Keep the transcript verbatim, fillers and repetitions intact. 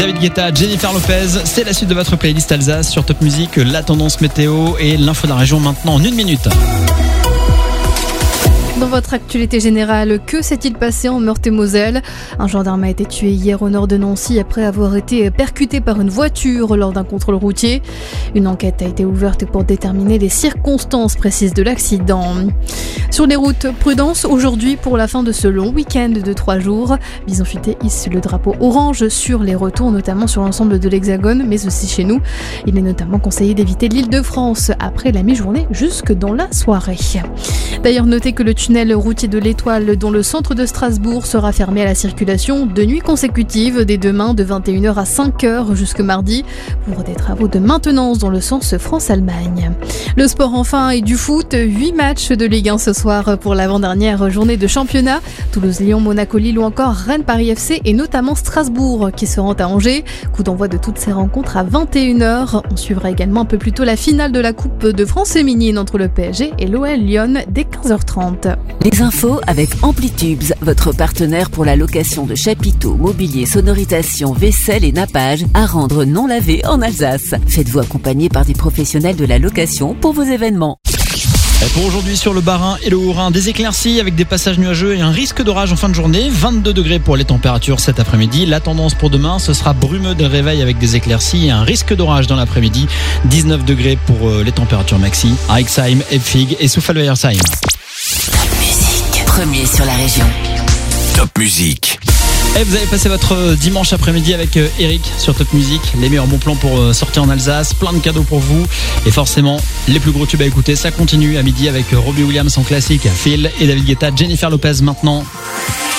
David Guetta, Jennifer Lopez, c'est la suite de votre playlist Alsace sur Top Music, la tendance météo et l'info de la région maintenant en une minute. Dans votre actualité générale, que s'est-il passé en Meurthe-et-Moselle ? Un gendarme a été tué hier au nord de Nancy après avoir été percuté par une voiture lors d'un contrôle routier. Une enquête a été ouverte pour déterminer les circonstances précises de l'accident. Sur les routes, prudence aujourd'hui pour la fin de ce long week-end de trois jours. Bison Futé hisse le drapeau orange sur les retours, notamment sur l'ensemble de l'Hexagone, mais aussi chez nous. Il est notamment conseillé d'éviter l'Île-de-France après la mi-journée jusque dans la soirée. D'ailleurs, notez que le tunnel routier de l'Étoile, dont le centre de Strasbourg sera fermé à la circulation deux nuits consécutives dès demain de vingt et une heures à cinq heures jusque mardi pour des travaux de maintenance dans le sens France-Allemagne. Le sport enfin et du foot, huit matchs de Ligue un ce soir pour l'avant-dernière journée de championnat. Toulouse-Lyon, Monaco-Lille ou encore Rennes-Paris F C et notamment Strasbourg qui se rend à Angers. Coup d'envoi de toutes ces rencontres à vingt et une heures. On suivra également un peu plus tôt la finale de la Coupe de France féminine entre le P S G et l'O L Lyon dès quinze heures trente. Les infos avec Amplitubes, votre partenaire pour la location de chapiteaux, mobilier, sonorisation, vaisselle et nappage à rendre non lavé en Alsace. Faites-vous accompagner par des professionnels de la location pour vos événements. Et pour aujourd'hui sur le Bas-Rhin et le Haut-Rhin, des éclaircies avec des passages nuageux et un risque d'orage en fin de journée. vingt-deux degrés pour les températures cet après-midi. La tendance pour demain, ce sera brumeux de réveil avec des éclaircies et un risque d'orage dans l'après-midi. dix-neuf degrés pour les températures maxi à Exheim, Epfig et Soufalweyersheim. Top Music, premier sur la région. Top Music. Et vous avez passé votre dimanche après-midi avec Eric sur Top Music. Les meilleurs bons plans pour sortir en Alsace, plein de cadeaux pour vous. Et forcément, les plus gros tubes à écouter, ça continue à midi avec Robbie Williams en classique, Phil et David Guetta, Jennifer Lopez maintenant.